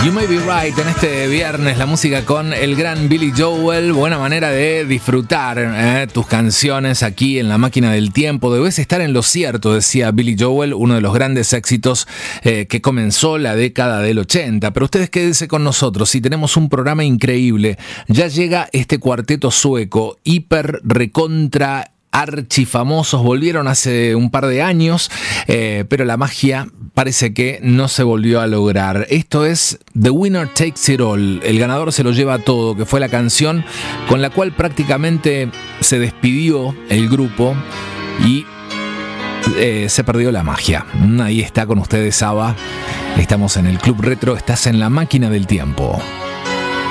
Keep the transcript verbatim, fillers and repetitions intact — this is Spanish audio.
You May Be Right en este viernes, la música con el gran Billy Joel. Buena manera de disfrutar eh, tus canciones aquí en la máquina del tiempo. Debes estar en lo cierto, decía Billy Joel, uno de los grandes éxitos eh, que comenzó la década del ochenta. Pero ustedes quédense con nosotros, si tenemos un programa increíble. Ya llega este cuarteto sueco, hiper recontra archifamosos, volvieron hace un par de años, eh, pero la magia parece que no se volvió a lograr. Esto es The Winner Takes It All, el ganador se lo lleva todo, que fue la canción con la cual prácticamente se despidió el grupo y eh, se perdió la magia. Ahí está con ustedes ABBA, estamos en el Club Retro, estás en la máquina del tiempo.